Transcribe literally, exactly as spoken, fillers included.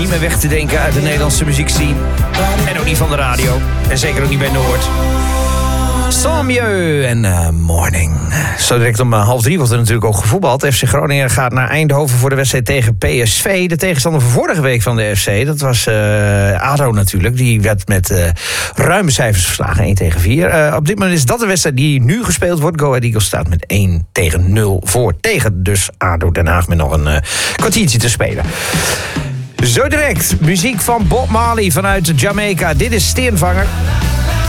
meer weg te denken uit de Nederlandse muziekscene. En ook niet van de radio. En zeker ook niet bij Noord. Sommieu en uh, Morning. Zo direct om uh, half drie wordt er natuurlijk ook gevoetbald. F C Groningen gaat naar Eindhoven voor de wedstrijd tegen P S V. De tegenstander van vorige week van de F C, dat was uh, A D O natuurlijk. Die werd met uh, ruime cijfers verslagen, één tegen vier. Uh, op dit moment is dat de wedstrijd die nu gespeeld wordt. Go Ahead Eagles staat met één tegen nul voor. Tegen dus A D O Den Haag met nog een uh, kwartiertje te spelen. Zo direct, muziek van Bob Marley vanuit Jamaica. Dit is Steenvanger.